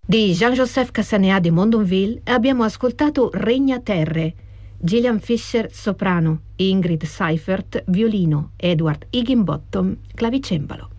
Di Jean-Joseph Cassanea di Mondonville abbiamo ascoltato Regna Terre, Gillian Fisher soprano, Ingrid Seifert violino, Edward Higginbottom clavicembalo.